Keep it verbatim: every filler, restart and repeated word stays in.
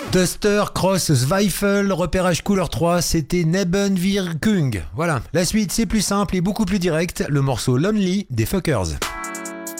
Duster Cross Zweifel, repérage couleur trois, c'était Nebenwirkung. Voilà, la suite c'est plus simple et beaucoup plus direct, le morceau Lonely des Fuckers.